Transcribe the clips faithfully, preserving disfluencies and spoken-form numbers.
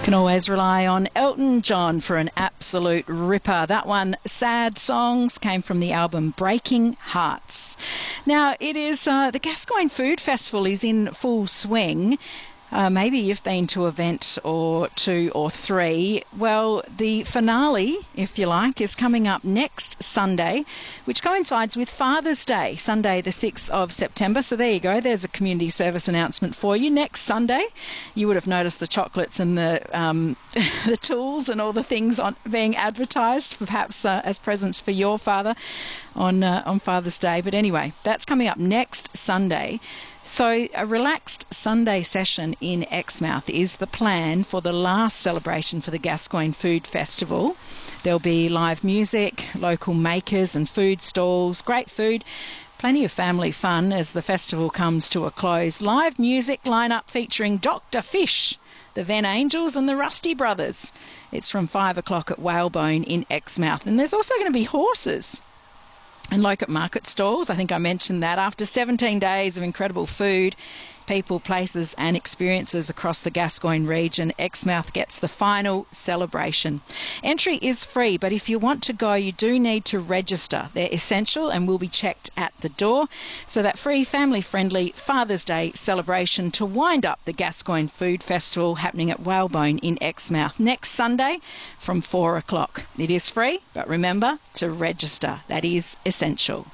Can always rely on Elton John for an absolute ripper. That one, Sad Songs, came from the album Breaking Hearts. Now, it is uh, the Gascoyne Food Festival is in full swing. Uh, maybe you've been to an event or two or three. Well, the finale, if you like, is coming up next Sunday, which coincides with Father's Day, Sunday the sixth of September. So there you go. There's a community service announcement for you. Next Sunday, you would have noticed the chocolates and the um, the tools and all the things on being advertised, perhaps uh, as presents for your father on uh, on Father's Day. But anyway, that's coming up next Sunday. So a relaxed Sunday session in Exmouth is the plan for the last celebration for the Gascoyne Food Festival. There'll be live music, local makers and food stalls, great food, plenty of family fun as the festival comes to a close. Live music lineup featuring Doctor Fish, the Venn Angels and the Rusty Brothers. It's from five o'clock at Whalebone in Exmouth. And there's also going to be horses and local market stalls. I think I mentioned that. After seventeen days of incredible food, people, places and experiences across the Gascoyne region, Exmouth gets the final celebration. Entry is free, but if you want to go, you do need to register. They're essential and will be checked at the door. So that free, family-friendly Father's Day celebration to wind up the Gascoyne Food Festival happening at Whalebone in Exmouth next Sunday from four o'clock. It is free, but remember to register. That is essential.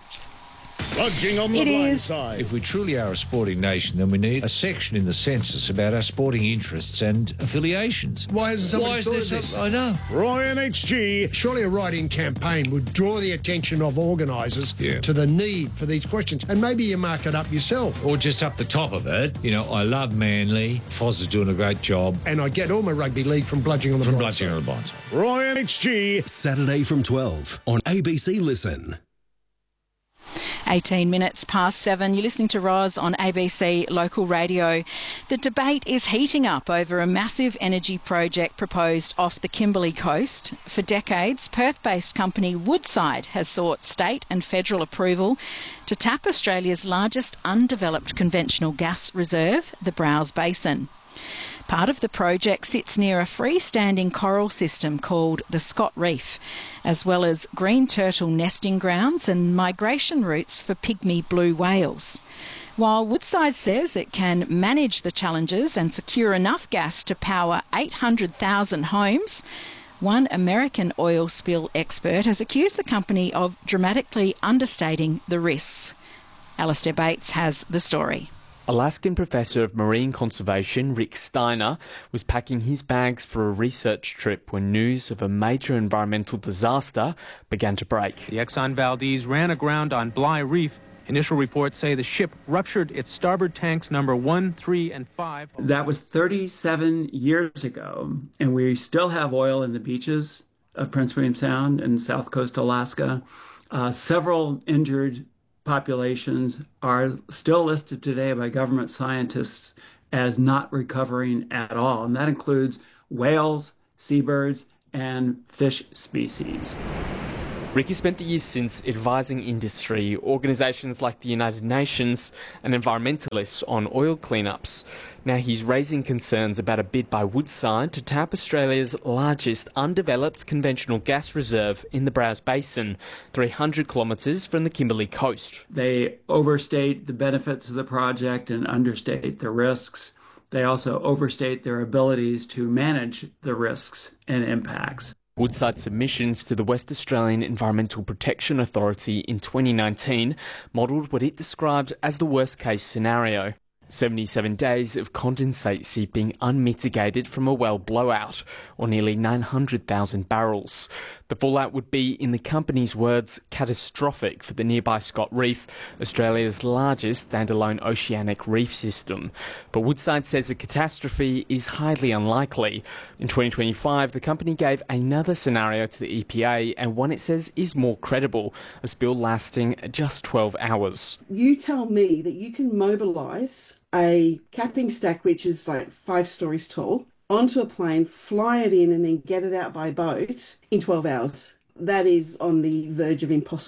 Lodging on the It blind is. side. If we truly are a sporting nation, then we need a section in the census about our sporting interests and affiliations. Why isn't somebody Why is thought there of this? some- I know. Ryan H G. Surely a write-in campaign would draw the attention of organisers Yeah. to the need for these questions, and maybe you mark it up yourself. Or just up the top of it, you know, I love Manly, Foz is doing a great job, And I get all my rugby league from bludging on the from blind Bludgeon side. on the Blind Side. Ryan H G. Saturday from twelve on A B C Listen. eighteen minutes past seven. You're listening to Roz on A B C Local Radio. The debate is heating up over a massive energy project proposed off the Kimberley coast. For decades, Perth-based company Woodside has sought state and federal approval to tap Australia's largest undeveloped conventional gas reserve, the Browse Basin. Part of the project sits near a freestanding coral system called the Scott Reef, as well as green turtle nesting grounds and migration routes for pygmy blue whales. While Woodside says it can manage the challenges and secure enough gas to power eight hundred thousand homes, one American oil spill expert has accused the company of dramatically understating the risks. Alistair Bates has the story. Alaskan Professor of Marine Conservation Rick Steiner was packing his bags for a research trip when news of a major environmental disaster began to break. The Exxon Valdez ran aground on Bligh Reef. Initial reports say the ship ruptured its starboard tanks number one, three, and five. That was thirty-seven years ago, and we still have oil in the beaches of Prince William Sound and South Coast Alaska. Uh, several injured populations are still listed today by government scientists as not recovering at all, and that includes whales, seabirds, and fish species. Ricky spent the years since advising industry, organisations like the United Nations and environmentalists on oil cleanups. Now he's raising concerns about a bid by Woodside to tap Australia's largest undeveloped conventional gas reserve in the Browse Basin, three hundred kilometres from the Kimberley coast. They overstate the benefits of the project and understate the risks. They also overstate their abilities to manage the risks and impacts. Woodside's submissions to the West Australian Environmental Protection Authority in twenty nineteen modelled what it described as the worst-case scenario. seventy-seven days of condensate seeping unmitigated from a well blowout, or nearly nine hundred thousand barrels. The fallout would be, in the company's words, catastrophic for the nearby Scott Reef, Australia's largest standalone oceanic reef system. But Woodside says a catastrophe is highly unlikely. In twenty twenty-five, the company gave another scenario to the E P A, and one it says is more credible, a spill lasting just twelve hours. You tell me that you can mobilise a capping stack which is like five stories tall onto a plane, fly it in and then get it out by boat in twelve hours. That is on the verge of impossible.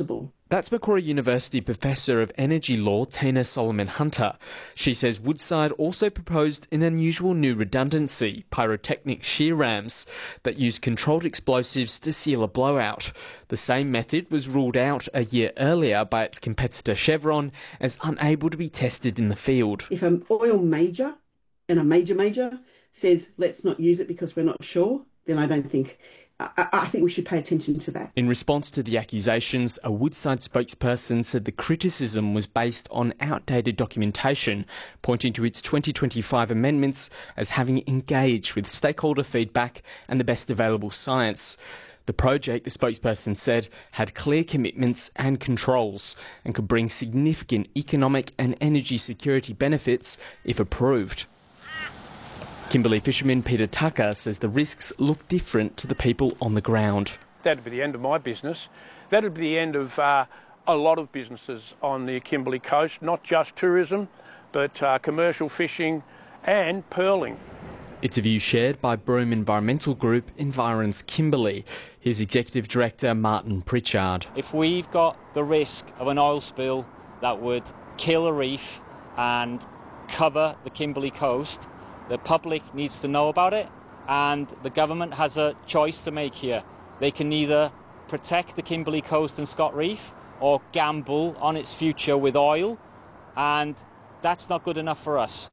That's Macquarie University Professor of Energy Law Tina Solomon-Hunter. She says Woodside also proposed an unusual new redundancy, pyrotechnic shear rams, that use controlled explosives to seal a blowout. The same method was ruled out a year earlier by its competitor Chevron as unable to be tested in the field. If an oil major and a major major says let's not use it because we're not sure, then I don't think... I, I think we should pay attention to that. In response to the accusations, a Woodside spokesperson said the criticism was based on outdated documentation, pointing to its twenty twenty-five amendments as having engaged with stakeholder feedback and the best available science. The project, the spokesperson said, had clear commitments and controls and could bring significant economic and energy security benefits if approved. Kimberley fisherman Peter Tucker says the risks look different to the people on the ground. That'd be the end of my business. That'd be the end of uh, a lot of businesses on the Kimberley coast, not just tourism, but uh, commercial fishing and pearling. It's a view shared by Broome Environmental Group Environs Kimberley. Here's Executive Director Martin Pritchard. If we've got the risk of an oil spill that would kill a reef and cover the Kimberley coast, the public needs to know about it, and the government has a choice to make here. They can either protect the Kimberley coast and Scott Reef or gamble on its future with oil, and that's not good enough for us.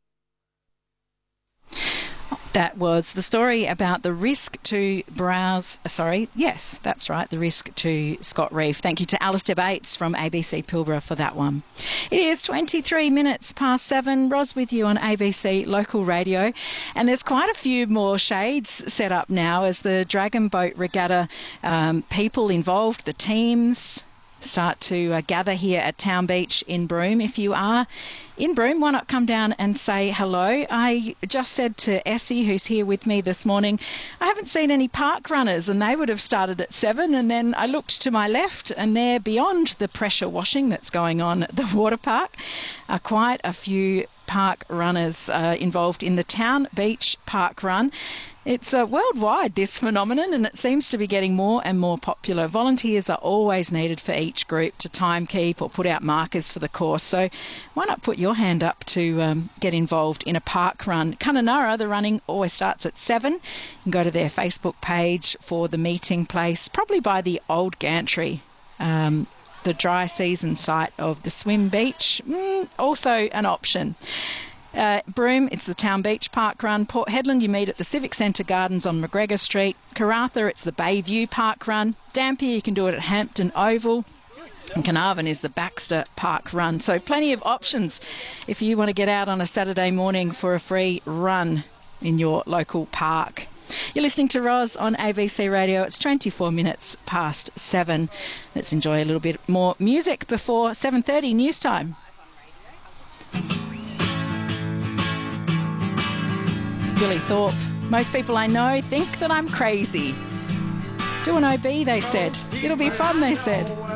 That was the story about the risk to browse, sorry, yes, that's right, the risk to Scott Reef. Thank you to Alistair Bates from A B C Pilbara for that one. It is twenty-three minutes past seven. Ros with you on A B C Local Radio. And there's quite a few more shades set up now as the Dragon Boat Regatta um, people involved, the teams, start to uh, gather here at Town Beach in Broome. If you are in Broome, why not come down and say hello? I just said to Essie, who's here with me this morning, I haven't seen any park runners, and they would have started at seven, and then I looked to my left, and there, beyond the pressure washing that's going on at the water park, are quite a few park runners uh, involved in the Town Beach Park Run. It's uh, worldwide, this phenomenon, and it seems to be getting more and more popular. Volunteers are always needed for each group to timekeep or put out markers for the course. So why not put your hand up to um, get involved in a park run? Kununurra, the running always starts at seven. You can go to their Facebook page for the meeting place, probably by the Old Gantry, um, the dry season site of the swim beach. Mm, also an option. Uh, Broome, it's the Town Beach Park Run. Port Hedland, you meet at the Civic Centre Gardens on McGregor Street. Karratha, it's the Bayview Park Run. Dampier, you can do it at Hampton Oval. And Carnarvon is the Baxter Park Run. So plenty of options if you want to get out on a Saturday morning for a free run in your local park. You're listening to Ros on A B C Radio. It's twenty-four minutes past seven. Let's enjoy a little bit more music before seven thirty news time. Billy Thorpe. Most people I know think that I'm crazy. Do an O B, they said. It'll be fun, they said.